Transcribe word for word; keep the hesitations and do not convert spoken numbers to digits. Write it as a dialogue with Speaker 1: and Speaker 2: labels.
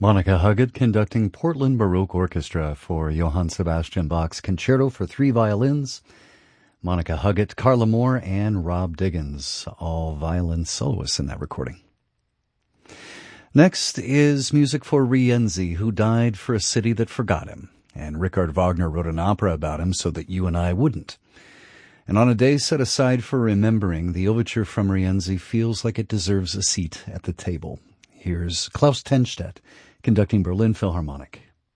Speaker 1: Monica Huggett conducting Portland Baroque Orchestra for Johann Sebastian Bach's Concerto for Three Violins. Monica Huggett, Carla Moore, and Rob Diggins, all violin soloists in that recording. Next is music for Rienzi, who died for a city that forgot him. And Richard Wagner wrote an opera about him so that you and I wouldn't. And on a day set aside for remembering, the overture from Rienzi feels like it deserves a seat at the table. Here's Klaus Tenstedt conducting Berlin Philharmonic.